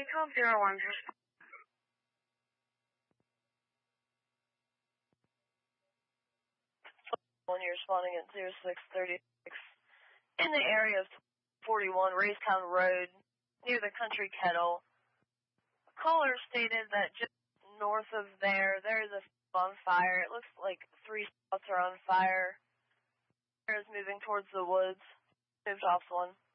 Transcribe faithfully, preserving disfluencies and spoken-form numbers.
twelve zero one. When you're responding at zero six thirty-six in the area of forty-one Raystown Road near the Country Kettle. The caller stated that just north of there, there is a on fire. It looks like three spots are on fire. Fire is moving towards the woods. Moved off one.